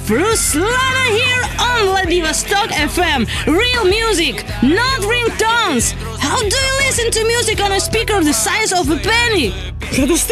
Bruce Lana here on Vladivostok FM. Real music, not ringtones. How do you listen to music on a speaker the size of a penny?